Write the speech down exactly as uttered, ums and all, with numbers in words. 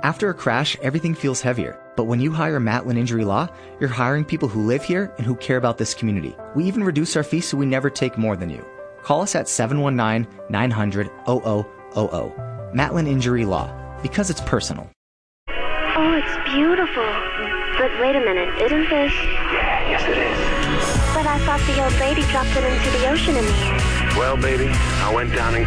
After a crash, everything feels heavier. But when you hire Matlin Injury Law, you're hiring people who live here and who care about this community. We even reduce our fees so we never take more than you. Call us at seven one nine, nine hundred, zero zero zero zero. Matlin Injury Law, because it's personal. Oh, it's beautiful. But wait a minute, isn't this? Yeah, yes it is. But I thought the old lady dropped it into the ocean in the end. Well, baby, I went down and